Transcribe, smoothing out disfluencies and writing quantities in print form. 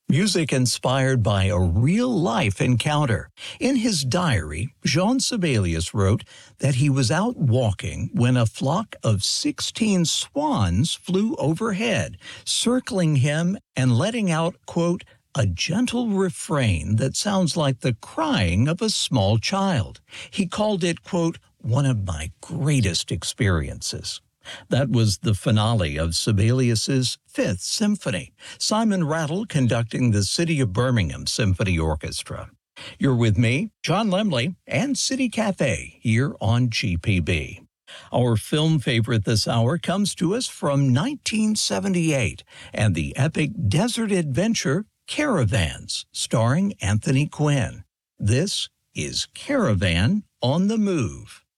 Music inspired by a real-life encounter. In his diary, Jean Sibelius wrote that he was out walking when a flock of 16 swans flew overhead, circling him and letting out, quote, a gentle refrain that sounds like the crying of a small child. He called it, quote, one of my greatest experiences. That was the finale of Sibelius's Fifth Symphony, Simon Rattle conducting the City of Birmingham Symphony Orchestra. You're with me, John Lemley, and City Cafe here on GPB. Our film favorite this hour comes to us from 1978 and the epic desert adventure Caravans, starring Anthony Quinn. This is Caravan on the Move.